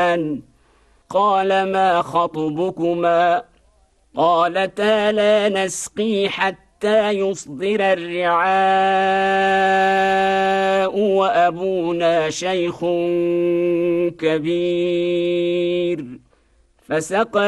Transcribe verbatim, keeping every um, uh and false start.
شيئا قال ما خطبكما قالتا لا نسقي حتى يصدر الرعاء وأبونا شيخ كبير فسقى